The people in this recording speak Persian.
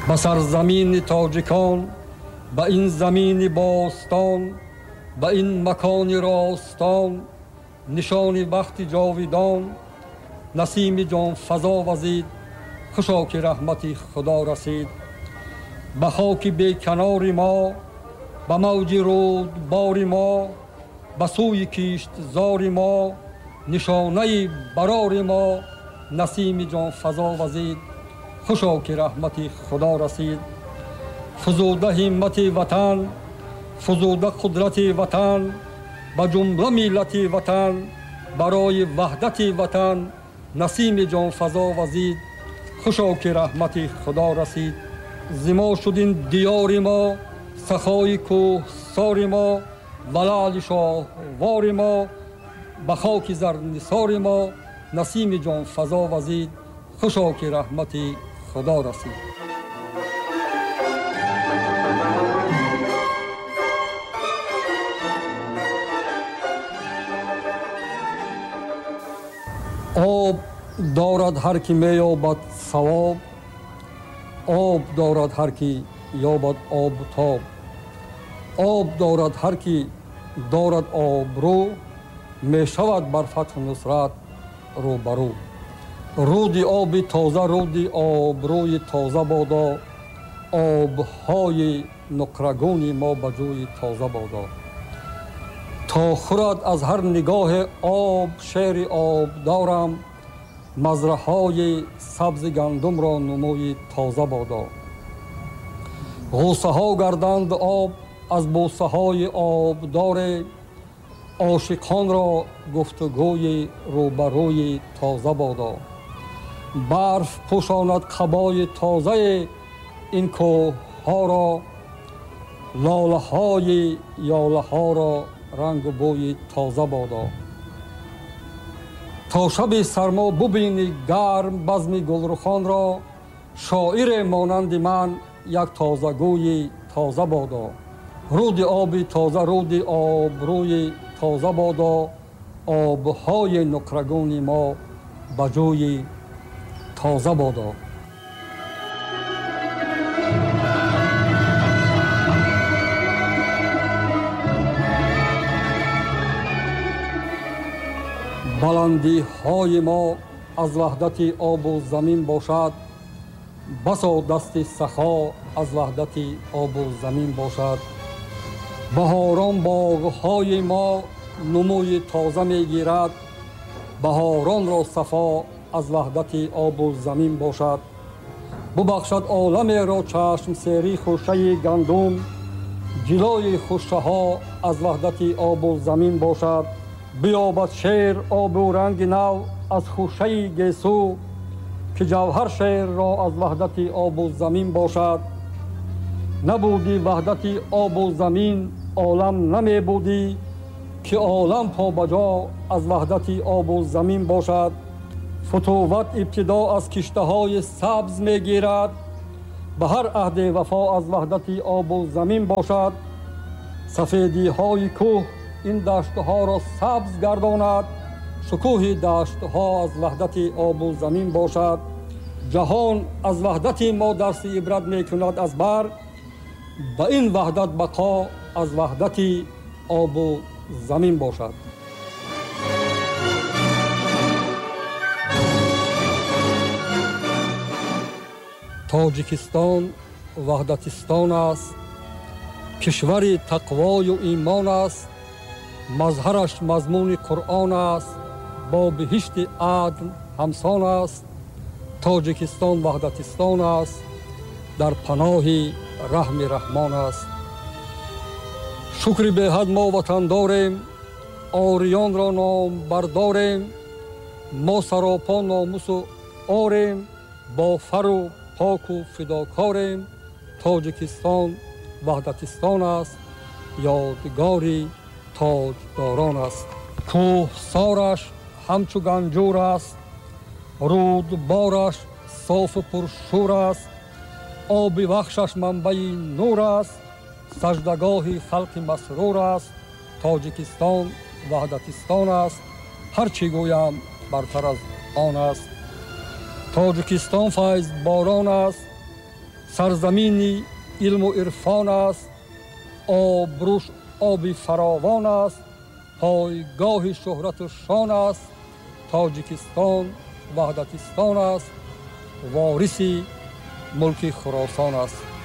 ба сарзамини тоҷикон, ба ин замини бостон, ба ин макони ростон, нишони вақти ҷовидон, насими ҷонфазо вазид, хушо ки раҳмати худо расид. ба хоки беканори мо, ба мавҷи рудбори мо, ба сӯи киштзори мо, нишонаи барори мо, насими ҷонфазо вазид, хушо ки раҳмати худо расид. фузуда ҳиммати ватан, фузуда қудрати ватан, ба ҷумла миллати ватан, барои ваҳдати ватан, насими ҷонфазо вазид, хушо ки раҳмати худо расид. зимо шуд ин диёри мо, сахои кӯҳсори мо, ва лаъли шоҳвори мо, ба хоки зарнисори мо, насими ҷонфазо вазид, хушо ки раҳмати худо расид. آب دارد هر کی میابد ثواب، آب دارد هر کی یابد آب و تاب، آب دارد هر کی دارد آبرو، میشود بر فتح نصرت رو برو. رودی آبی تازه، رودی آبروی تازه بادا، آبهای نقرگونی ما به جوی تازه بادا. تا خورد از هر نگاه آب شیر آب دارم، مزرعه‌های سبز گندم را نموی تازه بادا. غوسه ها گردند آب از بوسه های آب داره، عاشقان را گفتگوی روبروی تازه بادا. برف پوشاند قبای تازه این کوه ها را، لاله های یاله ها را رنگ و بوی تازه بادا. تا شب سرما ببینی گرم بزم گلرخان را، شاعر مانند من یک تازگوی تازه بادا. رود آبی تازه، رود آبروی تازه بادا، آبهای نقرگون ما به جوی تازه بادا. بلندی های ما از وحدت آب و زمین باشد، بسا دست سخا از وحدت آب و زمین باشد. بهاران باغ های ما نموی تازه می گیرد، بهاران را صفا از وحدت آب و زمین باشد. ببخشد عالم را چشم سری خوشه گندم، جلوی خوشه ها از وحدت آب و زمین باشد. بیابد شیر آب و رنگ نو از خوشه گیسو، که جوهر شیر را از وحدت آب و زمین باشد. نبودی وحدت آب و زمین عالم نمی بودی، که عالم پا بجا از وحدت آب و زمین باشد. فتوت ابتدا از کشته های سبز می گیرد، به هر عهد وفا از وحدت آب و زمین باشد. سفیدی های کوه این دشتها را سبز گرداند، شکوه دشتها از وحدت آب و زمین باشد. جهان از وحدت ما درس عبرت می کند از بر، به این وحدت بقا از وحدت آب و زمین باشد. تاجیکستان وحدتستان است، کشور تقوای و ایمان است، مظهرش مضمون قرآن است، با بهشت عدن همسان است. تاجیکستان وحدتستان است، در پناه رحم رحمان است. شکر به حد ما وطن داریم، آریان را نام برداریم، ما سراپا ناموس و آریم، با فر و پاک و فداکاریم. تاجیکستان وحدتستان است، یادگاری تاجداران است. کوه سارش همچو گنجور است، رود بارش صاف و پرشور است، آب بخشش منبع نور است، سجدگاه خلق مسرور است. تاجیکستان وحدتستان است، هر چی گویم برتر از آن است. تاجیکستان فیض باران است، سرزمینی علم و عرفان است، آبروش آبی فراوان است، پایگاه شهرت و شان است. تاجیکستان وحدتستان است، وارث ملک خراسان است.